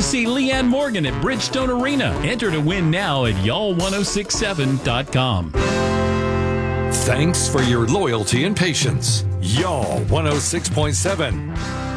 see Leanne Morgan at Bridgestone Arena. Enter to win now at y'all1067.com. Thanks for your loyalty and patience. Y'all 106.7.